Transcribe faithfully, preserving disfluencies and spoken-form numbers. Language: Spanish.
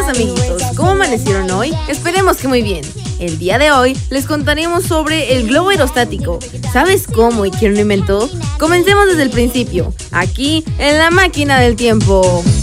amiguitos, ¿cómo amanecieron hoy? Esperemos que muy bien. El día de hoy les contaremos sobre el globo aerostático. ¿Sabes cómo y quién lo inventó? Comencemos desde el principio, aquí en la máquina del tiempo.